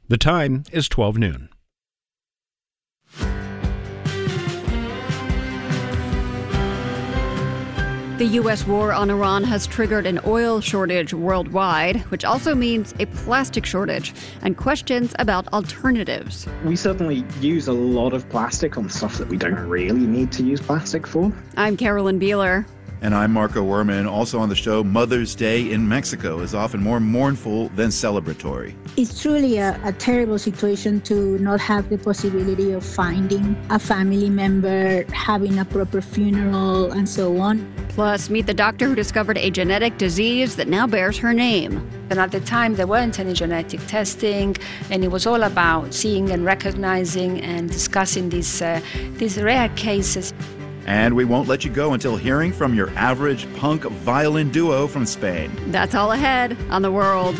The time is 12 noon. The U.S. war on Iran has triggered an oil shortage worldwide, which also means a plastic shortage and questions about alternatives. We certainly use a lot of plastic on stuff that we don't really need to use plastic for. I'm Carolyn Beeler. And I'm Marco Werman. Also on the show, Mother's Day in Mexico is often more mournful than celebratory. It's truly a terrible situation to not have the possibility of finding a family member, having a proper funeral, and so on. Plus, meet the doctor who discovered a genetic disease that now bears her name. And at the time, there weren't any genetic testing, and it was all about seeing and recognizing and discussing these rare cases. And we won't let you go until hearing from your average punk violin duo from Spain. That's all ahead on The World.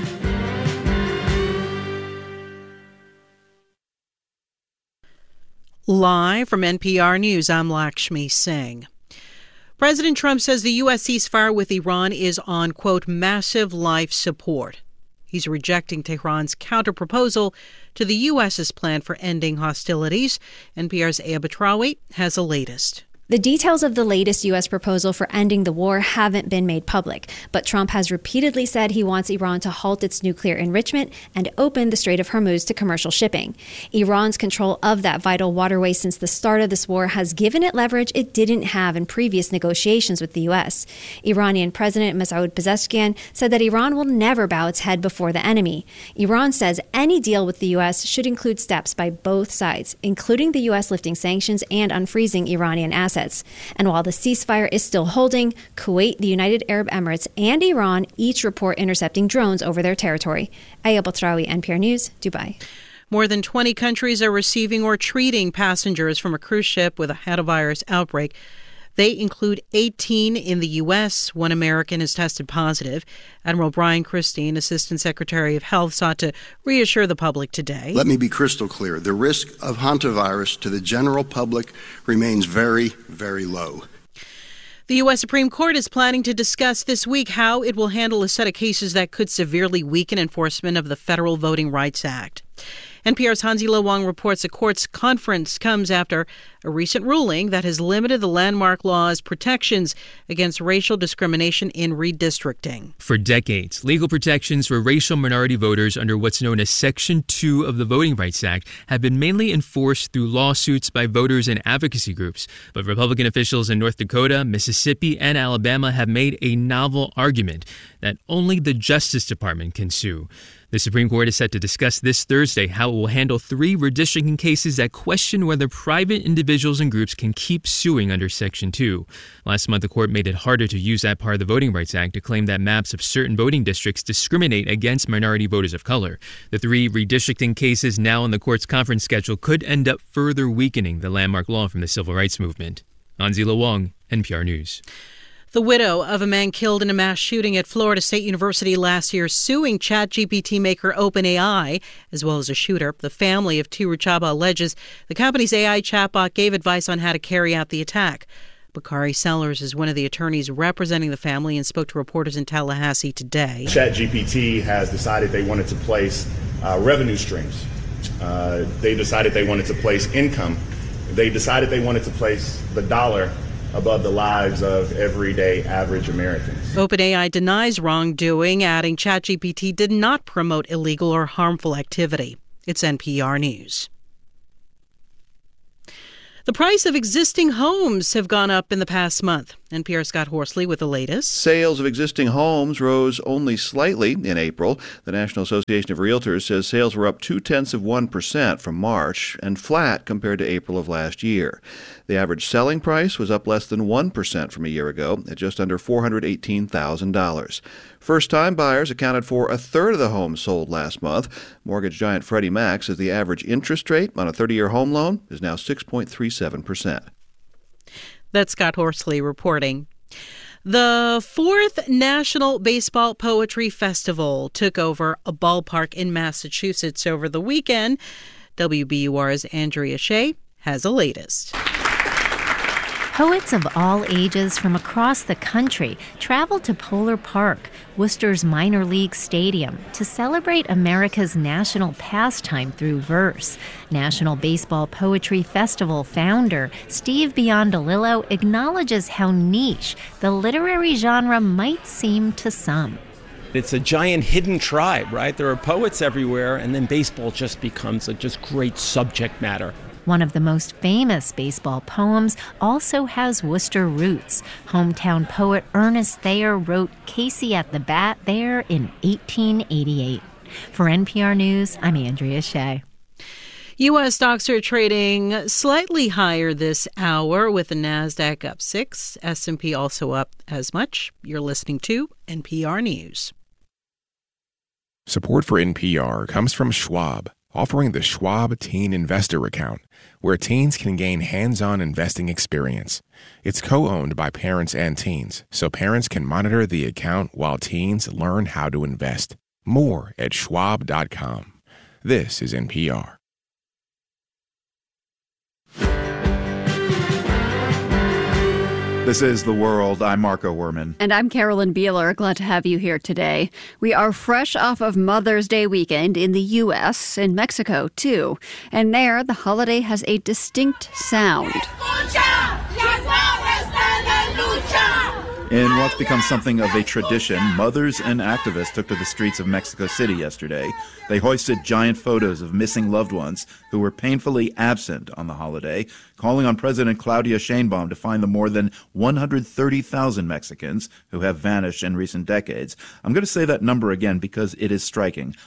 Live from NPR News, I'm Lakshmi Singh. President Trump says the U.S. ceasefire with Iran is on, quote, massive life support. He's rejecting Tehran's counterproposal to the U.S.'s plan for ending hostilities. NPR's Aya Batrawi has the latest. The details of the latest U.S. proposal for ending the war haven't been made public, but Trump has repeatedly said he wants Iran to halt its nuclear enrichment and open the Strait of Hormuz to commercial shipping. Iran's control of that vital waterway since the start of this war has given it leverage it didn't have in previous negotiations with the U.S. Iranian President Masoud Pezeshkian said that Iran will never bow its head before the enemy. Iran says any deal with the U.S. should include steps by both sides, including the U.S. lifting sanctions and unfreezing Iranian assets. And while the ceasefire is still holding, Kuwait, the United Arab Emirates, and Iran each report intercepting drones over their territory. Aya Batrawi, NPR News, Dubai. More than 20 countries are receiving or treating passengers from a cruise ship with a hantavirus outbreak. They include 18 in the U.S. One American has tested positive. Admiral Brian Christine, Assistant Secretary of Health, sought to reassure the public today. Let me be crystal clear. The risk of hantavirus to the general public remains very, very low. The U.S. Supreme Court is planning to discuss this week how it will handle a set of cases that could severely weaken enforcement of the Federal Voting Rights Act. NPR's Hansi Lo Wang reports the court's conference comes after a recent ruling that has limited the landmark law's protections against racial discrimination in redistricting. For decades, legal protections for racial minority voters under what's known as Section 2 of the Voting Rights Act have been mainly enforced through lawsuits by voters and advocacy groups. But Republican officials in North Dakota, Mississippi, and Alabama have made a novel argument that only the Justice Department can sue. The Supreme Court is set to discuss this Thursday how it will handle 3 redistricting cases that question whether private individuals and groups can keep suing under Section 2. Last month, the court made it harder to use that part of the Voting Rights Act to claim that maps of certain voting districts discriminate against minority voters of color. The 3 redistricting cases now on the court's conference schedule could end up further weakening the landmark law from the civil rights movement. Hansi Lo Wang, NPR News. The widow of a man killed in a mass shooting at Florida State University last year suing ChatGPT maker OpenAI, as well as a shooter. The family of Tiru Chaba alleges the company's AI chatbot gave advice on how to carry out the attack. Bakari Sellers is one of the attorneys representing the family and spoke to reporters in Tallahassee today. ChatGPT has decided they wanted to place revenue streams. They decided they wanted to place income. They decided they wanted to place the dollar above the lives of everyday average Americans. OpenAI denies wrongdoing, adding ChatGPT did not promote illegal or harmful activity. It's NPR News. The price of existing homes have gone up in the past month. NPR's Scott Horsley with the latest. Sales of existing homes rose only slightly in April. The National Association of Realtors says sales were up 0.2% from March and flat compared to April of last year. The average selling price was up less than 1% from a year ago at just under $418,000. First-time buyers accounted for a third of the homes sold last month. Mortgage giant Freddie Mac says the average interest rate on a 30-year home loan is now 6.37%. That's Scott Horsley reporting. The 4th National Baseball Poetry Festival took over a ballpark in Massachusetts over the weekend. WBUR's Andrea Shea has the latest. Poets of all ages from across the country traveled to Polar Park, Worcester's minor league stadium, to celebrate America's national pastime through verse. National Baseball Poetry Festival founder Steve Biondolillo acknowledges how niche the literary genre might seem to some. It's a giant hidden tribe, right? There are poets everywhere, and then baseball just becomes a just great subject matter. One of the most famous baseball poems also has Worcester roots. Hometown poet Ernest Thayer wrote Casey at the Bat there in 1888. For NPR News, I'm Andrea Shea. U.S. stocks are trading slightly higher this hour, with the NASDAQ up 6, S&P also up as much. You're listening to NPR News. Support for NPR comes from Schwab, offering the Schwab Teen Investor Account, where teens can gain hands-on investing experience. It's co-owned by parents and teens, so parents can monitor the account while teens learn how to invest. More at schwab.com. This is NPR. This is The World. I'm Marco Werman. And I'm Carolyn Beeler. Glad to have you here today. We are fresh off of Mother's Day weekend in the U.S., in Mexico, too. And there, the holiday has a distinct sound. In what's become something of a tradition, mothers and activists took to the streets of Mexico City yesterday. They hoisted giant photos of missing loved ones who were painfully absent on the holiday, calling on President Claudia Sheinbaum to find the more than 130,000 Mexicans who have vanished in recent decades. I'm going to say that number again because it is striking.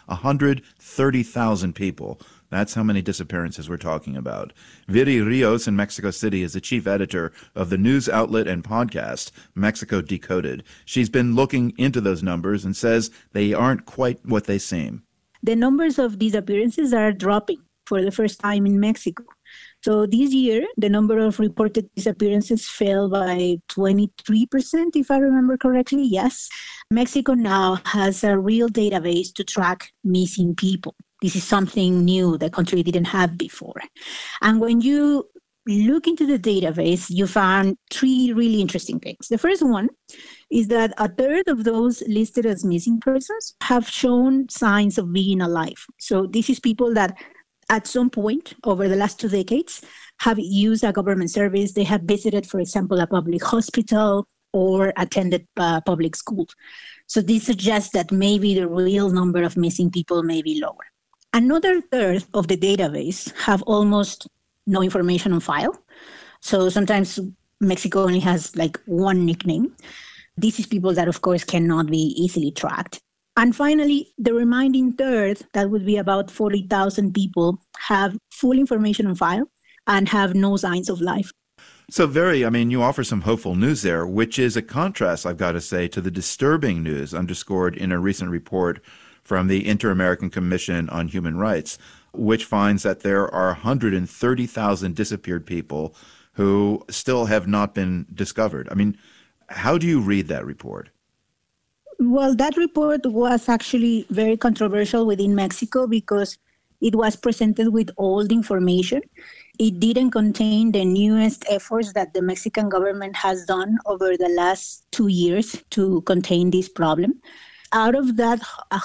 130,000 people. That's how many disappearances we're talking about. Viri Rios in Mexico City is the chief editor of the news outlet and podcast, Mexico Decoded. She's been looking into those numbers and says they aren't quite what they seem. The numbers of disappearances are dropping for the first time in Mexico. So this year, the number of reported disappearances fell by 23%, if I remember correctly. Yes. Mexico now has a real database to track missing people. This is something new the country didn't have before. And when you look into the database, you found three really interesting things. The first one is that a third of those listed as missing persons have shown signs of being alive. So this is people that at some point over the last 2 decades have used a government service. They have visited, for example, a public hospital or attended public school. So this suggests that maybe the real number of missing people may be lower. Another third of the database have almost no information on file. So sometimes Mexico only has like one nickname. This is people that, of course, cannot be easily tracked. And finally, the remaining third, that would be about 40,000 people, have full information on file and have no signs of life. So you offer some hopeful news there, which is a contrast, I've got to say, to the disturbing news underscored in a recent report from the Inter-American Commission on Human Rights, which finds that there are 130,000 disappeared people who still have not been discovered. I mean, how do you read that report? Well, that report was actually very controversial within Mexico because it was presented with old information. It didn't contain the newest efforts that the Mexican government has done over the last 2 years to contain this problem. Out of that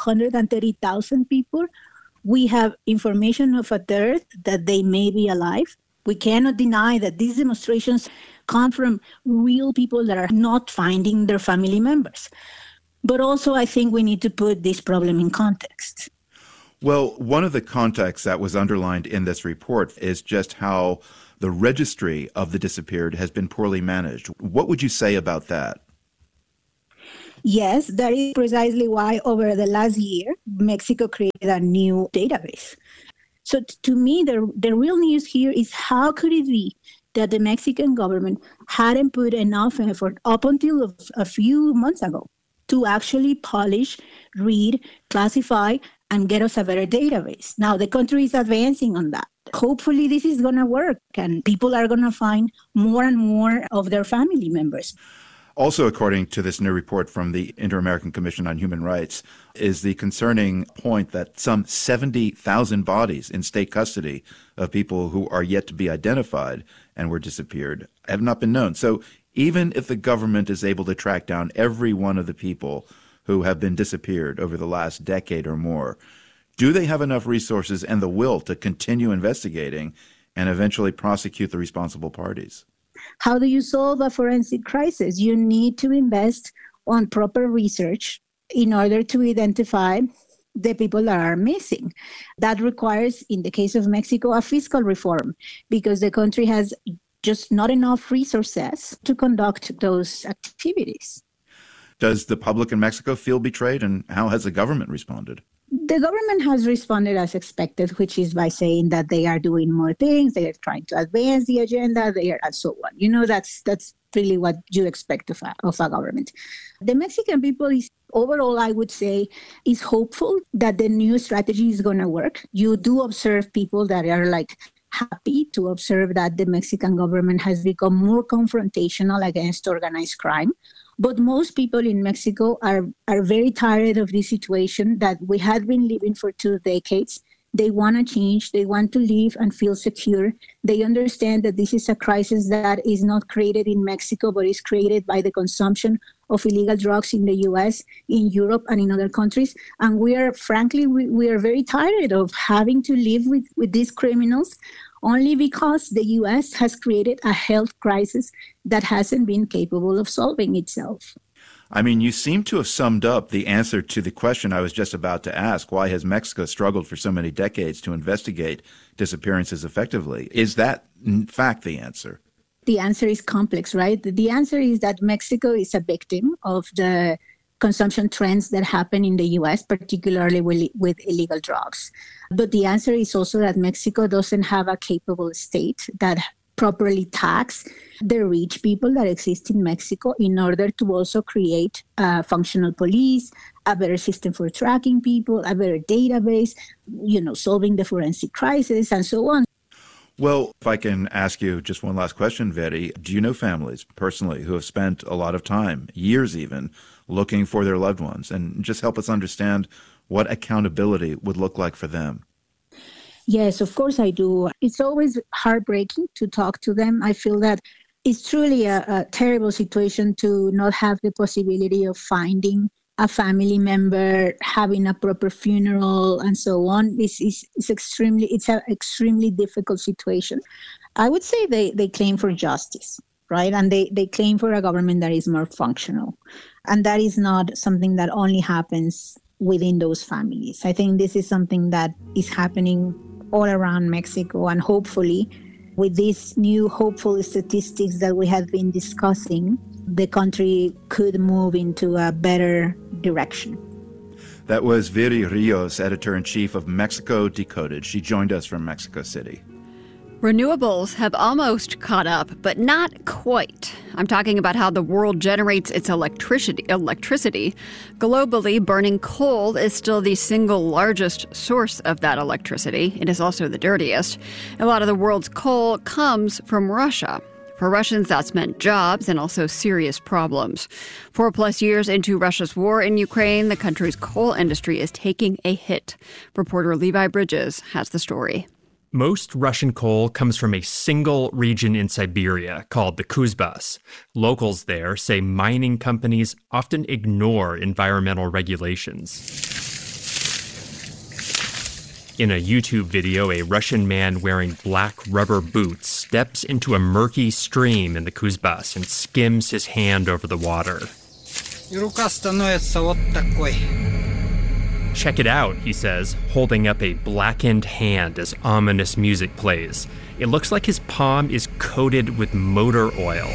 130,000 people, we have information of a third that they may be alive. We cannot deny that these demonstrations come from real people that are not finding their family members. But also, I think we need to put this problem in context. Well, one of the contexts that was underlined in this report is just how the registry of the disappeared has been poorly managed. What would you say about that? Yes, that is precisely why over the last year, Mexico created a new database. So to me, the real news here is how could it be that the Mexican government hadn't put enough effort up until a few months ago to actually polish, read, classify, and get us a better database. Now, the country is advancing on that. Hopefully, this is going to work, and people are going to find more and more of their family members. Also, according to this new report from the Inter-American Commission on Human Rights, is the concerning point that some 70,000 bodies in state custody of people who are yet to be identified and were disappeared have not been known. So even if the government is able to track down every one of the people who have been disappeared over the last decade or more, do they have enough resources and the will to continue investigating and eventually prosecute the responsible parties? How do you solve a forensic crisis? You need to invest on proper research in order to identify the people that are missing. That requires, in the case of Mexico, a fiscal reform, because the country has just not enough resources to conduct those activities. Does the public in Mexico feel betrayed, and how has the government responded? The government has responded as expected, which is by saying that they are doing more things, they are trying to advance the agenda, and so on. You know, that's really what you expect of a government. The Mexican people is overall, I would say, is hopeful that the new strategy is going to work. You do observe people that are happy to observe that the Mexican government has become more confrontational against organized crime. But most people in Mexico are very tired of this situation that we had been living for 2 decades. They want to change. They want to live and feel secure. They understand that this is a crisis that is not created in Mexico, but is created by the consumption of illegal drugs in the U.S., in Europe, and in other countries. And we are very tired of having to live with these criminals only because the U.S. has created a health crisis that hasn't been capable of solving itself. I mean, you seem to have summed up the answer to the question I was just about to ask. Why has Mexico struggled for so many decades to investigate disappearances effectively? Is that, in fact, the answer? The answer is complex, right? The answer is that Mexico is a victim of the consumption trends that happen in the U.S., particularly with illegal drugs. But the answer is also that Mexico doesn't have a capable state that properly tax the rich people that exist in Mexico in order to also create a functional police, a better system for tracking people, a better database, solving the forensic crisis, and so on. Well, if I can ask you just one last question, Veri, do you know families personally who have spent a lot of time, years even, looking for their loved ones? And just help us understand what accountability would look like for them. Yes, of course I do. It's always heartbreaking to talk to them. I feel that it's truly a terrible situation to not have the possibility of finding a family member, having a proper funeral, and so on. It's an extremely difficult situation. I would say they claim for justice, right? And they claim for a government that is more functional. And that is not something that only happens within those families. I think this is something that is happening all around Mexico, and hopefully with these new hopeful statistics that we have been discussing, the country could move into a better direction. That was Viri Rios, editor-in-chief of Mexico Decoded. She joined us from Mexico City. Renewables have almost caught up, but not quite. I'm talking about how the world generates its electricity. Globally, burning coal is still the single largest source of that electricity. It is also the dirtiest. A lot of the world's coal comes from Russia. For Russians, that's meant jobs and also serious problems. 4+ years into Russia's war in Ukraine, the country's coal industry is taking a hit. Reporter Levi Bridges has the story. Most Russian coal comes from a single region in Siberia called the Kuzbas. Locals there say mining companies often ignore environmental regulations. In a YouTube video, a Russian man wearing black rubber boots steps into a murky stream in the Kuzbas and skims his hand over the water. Check it out, he says, holding up a blackened hand as ominous music plays. It looks like his palm is coated with motor oil.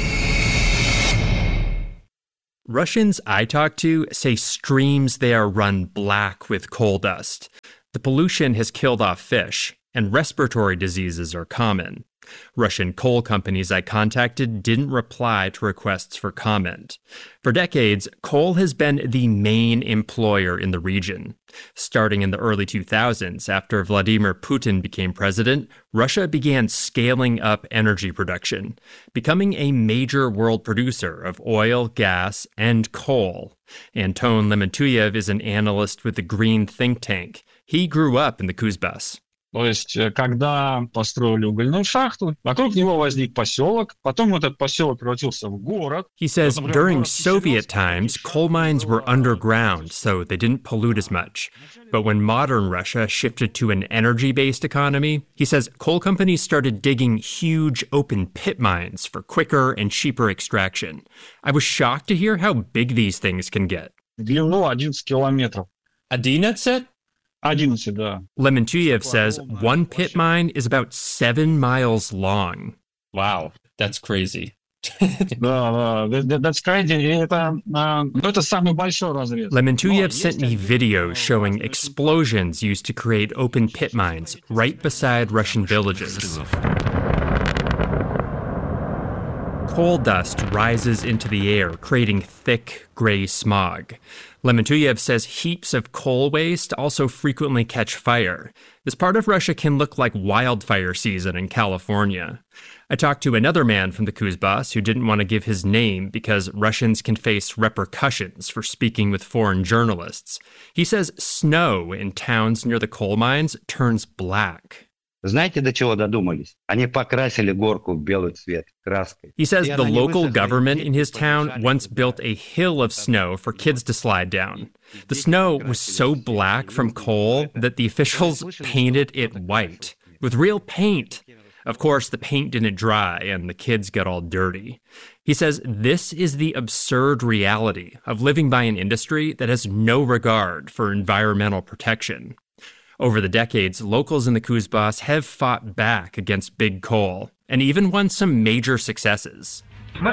Russians I talk to say streams there run black with coal dust. The pollution has killed off fish, and respiratory diseases are common. Russian coal companies I contacted didn't reply to requests for comment. For decades, coal has been the main employer in the region. Starting in the early 2000s, after Vladimir Putin became president, Russia began scaling up energy production, becoming a major world producer of oil, gas, and coal. Anton Lementuyev is an analyst with the Green think tank. He grew up in the Kuzbas. То есть, когда построили угольную шахту, вокруг него возник поселок, потом этот поселок превратился в город. He says during Soviet times, coal mines were underground, so they didn't pollute as much. But when modern Russia shifted to an energy-based economy, he says coal companies started digging huge open pit mines for quicker and cheaper extraction. I was shocked to hear how big these things can get. Длину 11 километров. 11? 11, да. Lementuyev says one pit mine is about 7 miles long. Wow, that's crazy. Да, that's crazy. Это самый большой разрез. Lementuyev sent me videos showing explosions used to create open pit mines right beside Russian villages. Coal dust rises into the air, creating thick, gray smog. Lementuyev says heaps of coal waste also frequently catch fire. This part of Russia can look like wildfire season in California. I talked to another man from the Kuzbas who didn't want to give his name because Russians can face repercussions for speaking with foreign journalists. He says snow in towns near the coal mines turns black. Знаете, до чего додумались? Они покрасили горку в белый цвет краской. He says the local government in his town once built a hill of snow for kids to slide down. The snow was so black from coal that the officials painted it white with real paint. Of course, the paint didn't dry and the kids got all dirty. He says this is the absurd reality of living by an industry that has no regard for environmental protection. Over the decades, locals in the Kuzbas have fought back against big coal and even won some major successes.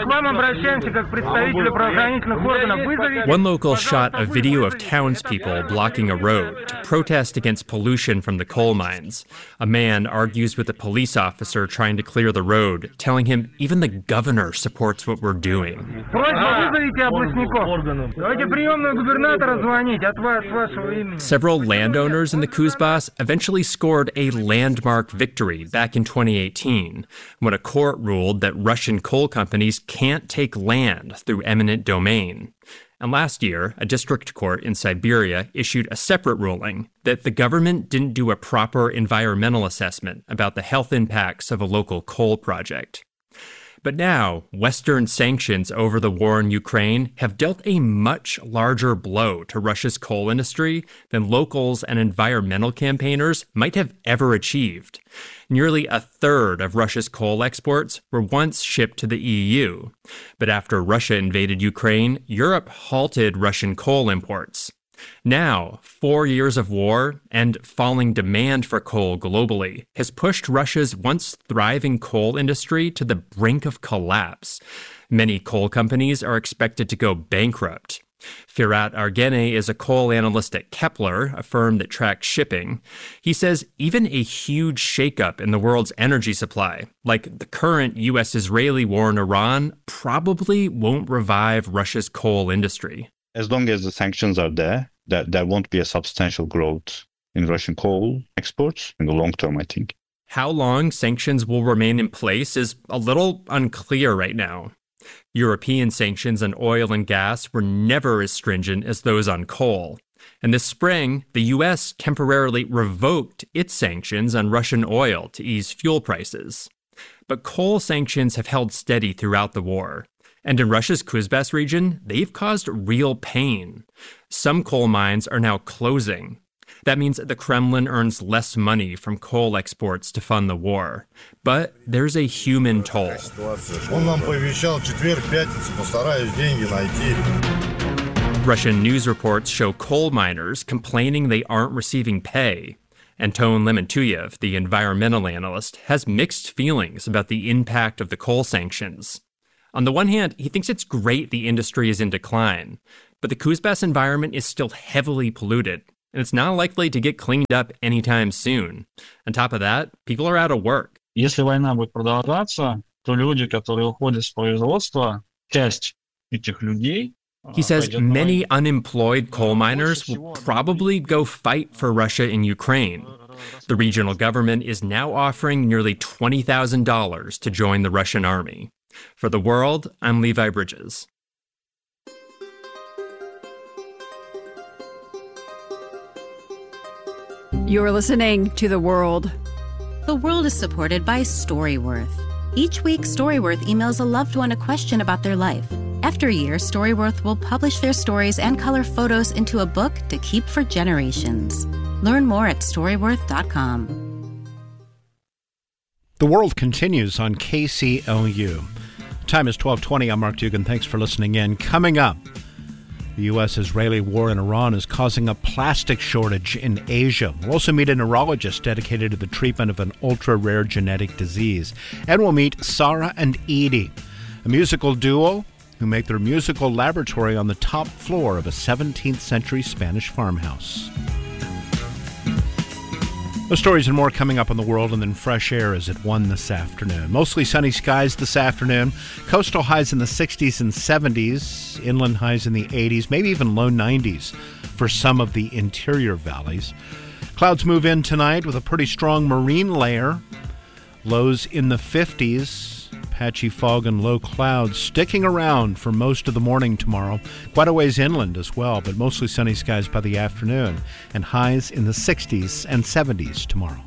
One local shot a video of townspeople blocking a road to protest against pollution from the coal mines. A man argues with a police officer trying to clear the road, telling him even the governor supports what we're doing. Several landowners in the Kuzbas eventually scored a landmark victory back in 2018 when a court ruled that Russian coal companies can't take land through eminent domain. And last year, a district court in Siberia issued a separate ruling that the government didn't do a proper environmental assessment about the health impacts of a local coal project. But now, Western sanctions over the war in Ukraine have dealt a much larger blow to Russia's coal industry than locals and environmental campaigners might have ever achieved. Nearly a third of Russia's coal exports were once shipped to the EU. But after Russia invaded Ukraine, Europe halted Russian coal imports. Now, 4 years of war and falling demand for coal globally has pushed Russia's once thriving coal industry to the brink of collapse. Many coal companies are expected to go bankrupt. Firat Argene is a coal analyst at Kepler, a firm that tracks shipping. He says even a huge shakeup in the world's energy supply, like the current U.S.-Israeli war in Iran, probably won't revive Russia's coal industry. As long as the sanctions are there, there won't be a substantial growth in Russian coal exports in the long term, I think. How long sanctions will remain in place is a little unclear right now. European sanctions on oil and gas were never as stringent as those on coal. And this spring, the U.S. temporarily revoked its sanctions on Russian oil to ease fuel prices. But coal sanctions have held steady throughout the war. And in Russia's Kuzbas region, they've caused real pain. Some coal mines are now closing. That means the Kremlin earns less money from coal exports to fund the war. But there's a human toll. Russian news reports show coal miners complaining they aren't receiving pay. Anton Lementuyev, the environmental analyst, has mixed feelings about the impact of the coal sanctions. On the one hand, he thinks it's great the industry is in decline, but the Kuzbas environment is still heavily polluted, and it's not likely to get cleaned up anytime soon. On top of that, people are out of work. Если война будет продолжаться, то люди, которые уходят с производства, часть этих людей... He says many unemployed coal miners will probably go fight for Russia in Ukraine. The regional government is now offering nearly $20,000 to join the Russian army. For The World, I'm Levi Bridges. You're listening to The World. The World is supported by Storyworth. Each week, Storyworth emails a loved one a question about their life. After a year, Storyworth will publish their stories and color photos into a book to keep for generations. Learn more at Storyworth.com. The World continues on KCLU. Time is 12:20. I'm Mark Dugan. Thanks for listening in. Coming up, the U.S.-Israeli war in Iran is causing a plastic shortage in Asia. We'll also meet a neurologist dedicated to the treatment of an ultra-rare genetic disease. And we'll meet Sarah and Edie, a musical duo who make their musical laboratory on the top floor of a 17th century Spanish farmhouse. Those stories and more coming up on The World, and then Fresh Air is at 1 this afternoon. Mostly sunny skies this afternoon. Coastal highs in the 60s and 70s. Inland highs in the 80s, maybe even low 90s for some of the interior valleys. Clouds move in tonight with a pretty strong marine layer. Lows in the 50s. Patchy fog and low clouds sticking around for most of the morning tomorrow. Quite a ways inland as well, but mostly sunny skies by the afternoon. And highs in the 60s and 70s tomorrow.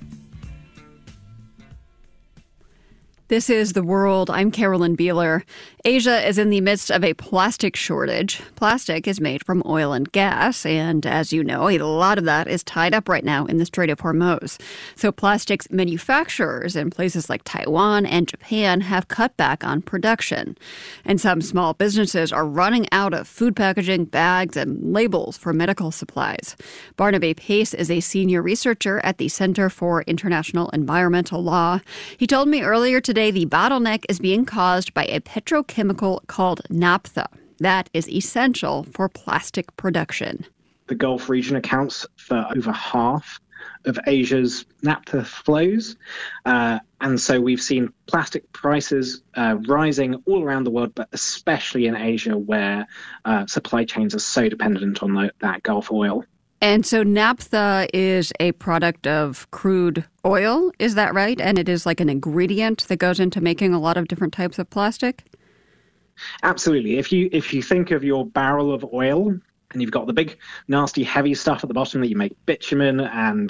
This is The World. I'm Carolyn Beeler. Asia is in the midst of a plastic shortage. Plastic is made from oil and gas, and as you know, a lot of that is tied up right now in the Strait of Hormuz. So plastics manufacturers in places like Taiwan and Japan have cut back on production. And some small businesses are running out of food packaging, bags, and labels for medical supplies. Barnaby Pace is a senior researcher at the Center for International Environmental Law. He told me earlier today the bottleneck is being caused by a petrochemical called naphtha that is essential for plastic production. The Gulf region accounts for over half of Asia's naphtha flows. And so we've seen plastic prices rising all around the world, but especially in Asia where supply chains are so dependent on that Gulf oil. And so naphtha is a product of crude oil, is that right? And it is like an ingredient that goes into making a lot of different types of plastic? Absolutely. If you think of your barrel of oil, and you've got the big, nasty, heavy stuff at the bottom that you make bitumen and,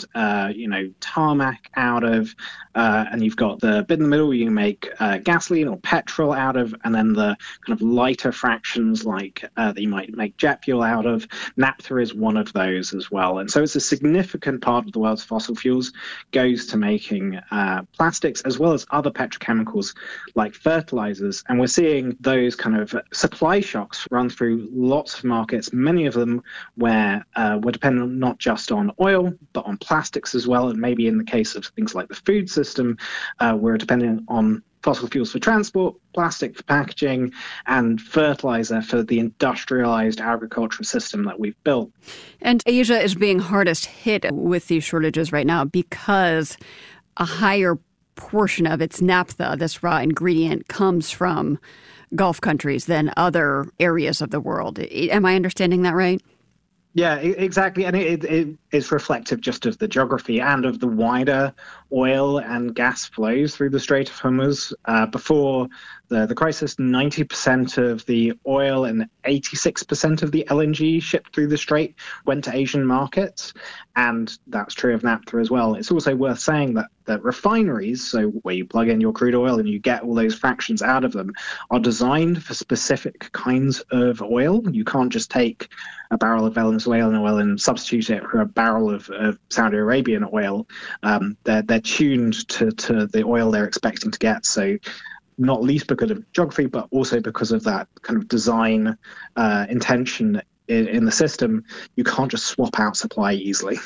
tarmac out of, and you've got the bit in the middle you make gasoline or petrol out of, and then the kind of lighter fractions like that you might make jet fuel out of. Naphtha is one of those as well. And so it's a significant part of the world's fossil fuels goes to making plastics as well as other petrochemicals like fertilizers. And we're seeing those kind of supply shocks run through lots of markets, many of them where we're dependent not just on oil, but on plastics as well. And maybe in the case of things like the food system, we're dependent on fossil fuels for transport, plastic for packaging, and fertilizer for the industrialized agricultural system that we've built. And Asia is being hardest hit with these shortages right now because a higher portion of its naphtha, this raw ingredient, comes from Gulf countries than other areas of the world. Am I understanding that right? Yeah, exactly. And it is reflective just of the geography and of the wider oil and gas flows through the Strait of Hormuz. Before the crisis, 90% of the oil and 86% of the LNG shipped through the Strait went to Asian markets. And that's true of naphtha as well. It's also worth saying that refineries, so where you plug in your crude oil and you get all those fractions out of them, are designed for specific kinds of oil. You can't just take a barrel of Venezuelan oil and substitute it for a barrel of Saudi Arabian oil. They're tuned to the oil they're expecting to get. So not least because of geography, but also because of that kind of design intention in the system, you can't just swap out supply easily.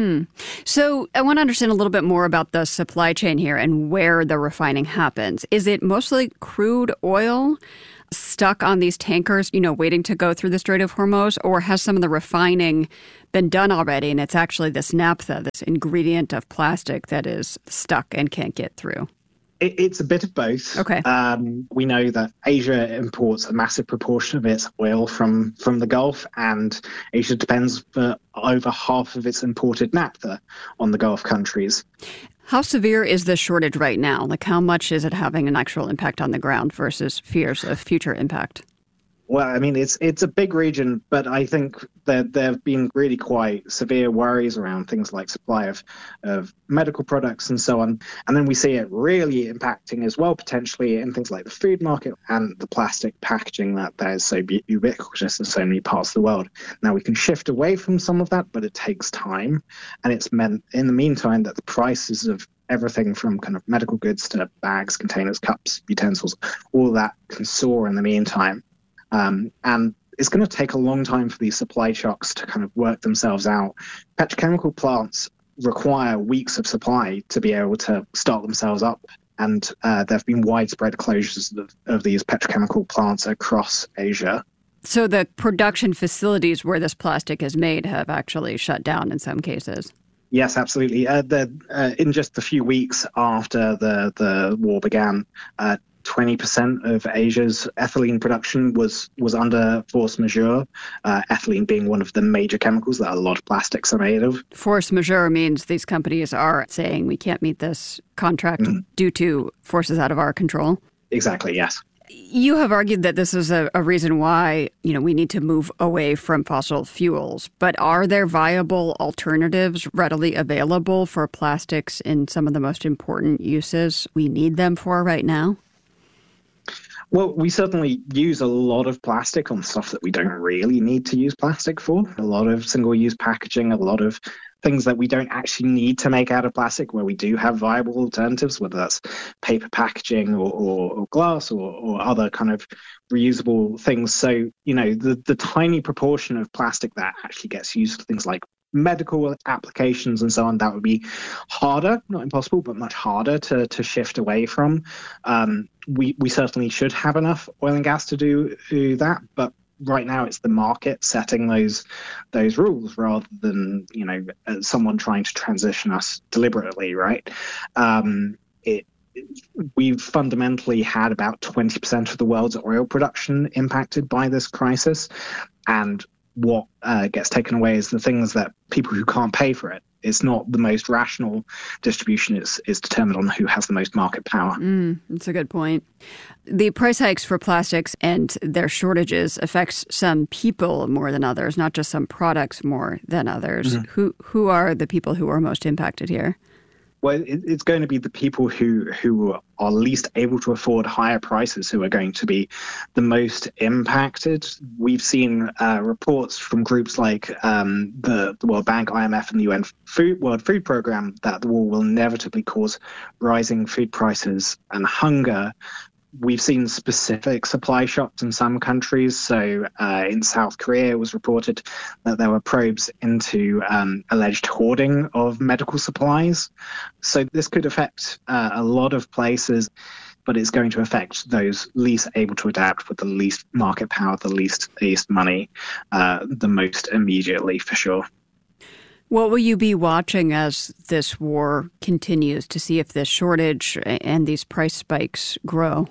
So I want to understand a little bit more about the supply chain here and where the refining happens. Is it mostly crude oil? stuck on these tankers, waiting to go through the Strait of Hormuz, or has some of the refining been done already and it's actually this naphtha, this ingredient of plastic that is stuck and can't get through? It's a bit of both. Okay. We know that Asia imports a massive proportion of its oil from the Gulf, and Asia depends for over half of its imported naphtha on the Gulf countries. How severe is this shortage right now? Like, how much is it having an actual impact on the ground versus fears of future impact? Well, I mean, it's a big region, but I think that there have been really quite severe worries around things like supply of medical products and so on. And then we see it really impacting as well, potentially, in things like the food market and the plastic packaging that is so ubiquitous in so many parts of the world. Now, we can shift away from some of that, but it takes time. And it's meant, in the meantime, that the prices of everything from kind of medical goods to bags, containers, cups, utensils, all of that can soar in the meantime. And it's going to take a long time for these supply shocks to kind of work themselves out. Petrochemical plants require weeks of supply to be able to start themselves up. And there have been widespread closures of these petrochemical plants across Asia. So the production facilities where this plastic is made have actually shut down in some cases. Yes, absolutely. In just a few weeks after the war began, 20% of Asia's ethylene production was under force majeure, ethylene being one of the major chemicals that a lot of plastics are made of. Force majeure means these companies are saying we can't meet this contract due to forces out of our control? Exactly, yes. You have argued that this is a reason why, we need to move away from fossil fuels. But are there viable alternatives readily available for plastics in some of the most important uses we need them for right now? Well, we certainly use a lot of plastic on stuff that we don't really need to use plastic for. A lot of single-use packaging, a lot of things that we don't actually need to make out of plastic, where we do have viable alternatives, whether that's paper packaging or glass or other kind of reusable things. So, the tiny proportion of plastic that actually gets used for things like medical applications and so on, that would be harder, not impossible, but much harder to shift away from. We certainly should have enough oil and gas to do that, but right now it's the market setting those rules rather than someone trying to transition us deliberately, right? We've fundamentally had about 20% of the world's oil production impacted by this crisis, and what gets taken away is the things that people who can't pay for it. It's not the most rational distribution. It's determined on who has the most market power. That's a good point. The price hikes for plastics and their shortages affects some people more than others, not just some products more than others. Mm-hmm. Who are the people who are most impacted here? Well, it's going to be the people who are least able to afford higher prices who are going to be the most impacted. We've seen reports from groups like the World Bank, IMF, and the UN World Food Programme that the war will inevitably cause rising food prices and hunger. We've seen specific supply shocks in some countries. So in South Korea, it was reported that there were probes into alleged hoarding of medical supplies. So this could affect a lot of places, but it's going to affect those least able to adapt with the least market power, the least money, the most immediately, for sure. What will you be watching as this war continues to see if this shortage and these price spikes grow?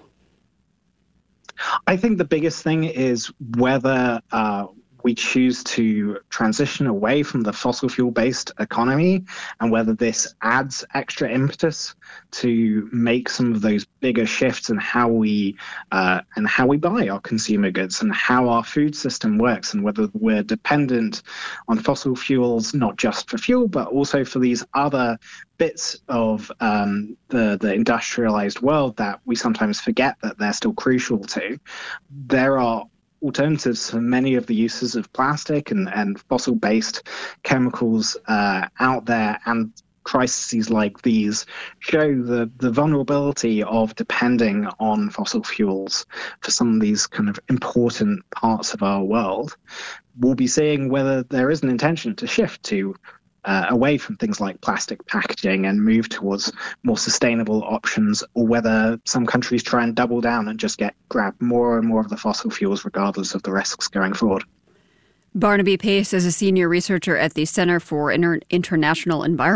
I think the biggest thing is whether we choose to transition away from the fossil fuel-based economy and whether this adds extra impetus to make some of those bigger shifts in how we buy our consumer goods and how our food system works, and whether we're dependent on fossil fuels not just for fuel but also for these other bits of the industrialized world that we sometimes forget that they're still crucial to. There are alternatives for many of the uses of plastic and fossil-based chemicals out there, and crises like these show the vulnerability of depending on fossil fuels for some of these kind of important parts of our world. We'll be seeing whether there is an intention to shift to away from things like plastic packaging and move towards more sustainable options, or whether some countries try and double down and just grab more and more of the fossil fuels regardless of the risks going forward. Barnaby Pace is a senior researcher at the Center for International Environment.